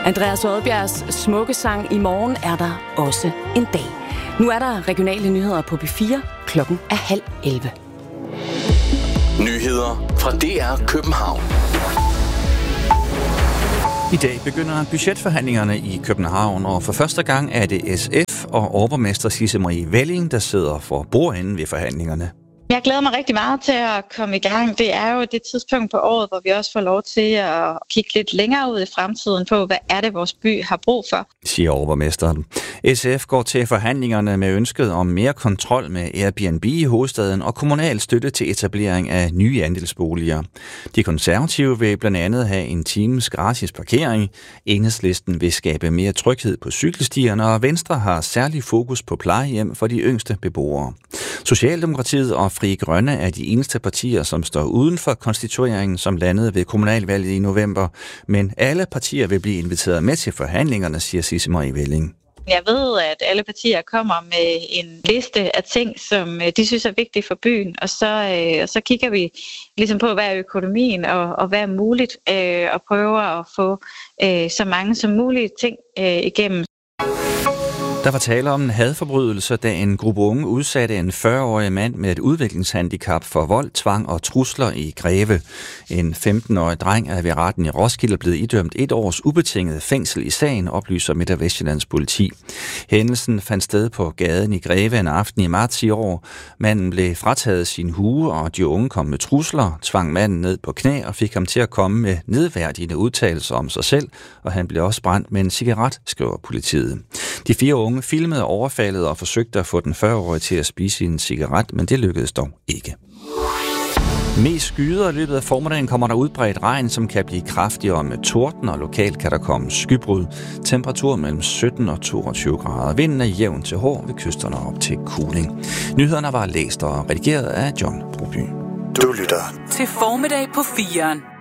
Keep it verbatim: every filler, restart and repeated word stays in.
Andreas Oddbjergs smukke sang "I morgen er der også en dag". Nu er der regionale nyheder på B fire. Klokken er halv elleve. Nyheder fra D R København. I dag begynder budgetforhandlingerne i København, og for første gang er det S F og overborgmester Sisse Marie Velling, der sidder for bordenden ved forhandlingerne. Jeg glæder mig rigtig meget til at komme i gang. Det er jo det tidspunkt på året, hvor vi også får lov til at kigge lidt længere ud i fremtiden på, hvad er det, vores by har brug for, siger overborgmesteren. S F går til forhandlingerne med ønsket om mere kontrol med Airbnb i hovedstaden og kommunal støtte til etablering af nye andelsboliger. De konservative vil blandt andet have en times gratis parkering. Enhedslisten vil skabe mere tryghed på cykelstierne, og Venstre har særlig fokus på plejehjem for de yngste beboere. Socialdemokratiet og Frie Grønne er de eneste partier, som står uden for konstitueringen, som landede ved kommunalvalget i november. Men alle partier vil blive inviteret med til forhandlingerne, siger Sisse Marie Velling. Jeg ved, at alle partier kommer med en liste af ting, som de synes er vigtige for byen, og så, øh, så kigger vi ligesom på, hvad er økonomien og, og hvad er muligt, øh, og prøver at få øh, så mange som muligt ting øh, igennem. Der var tale om en hadforbrydelse, da en gruppe unge udsatte en fyrre-årig mand med et udviklingshandicap for vold, tvang og trusler i Greve. En femten-årig dreng er ved retten i Roskilde blevet idømt et års ubetinget fængsel i sagen, oplyser Midt- og Vestjyllands politi. Hændelsen fandt sted på gaden i Greve en aften i marts i år. Manden blev frataget sin hue, og de unge kom med trusler, tvang manden ned på knæ og fik ham til at komme med nedværdigende udtalelser om sig selv, og han blev også brændt med en cigaret, skriver politiet. De fire unge filmede overfaldet og forsøgte at få den fyrre-årige til at spise en cigaret, men det lykkedes dog ikke. Mest skyder i løbet af formiddagen kommer der udbredt regn, som kan blive kraftigere med torden, og lokalt kan der komme skybrud. Temperatur mellem sytten og toogtyve grader. Vinden er jævn til hård ved kysterne op til kuling. Nyhederne var læst og redigeret af John Broby. Du lytter til Formiddag på firen.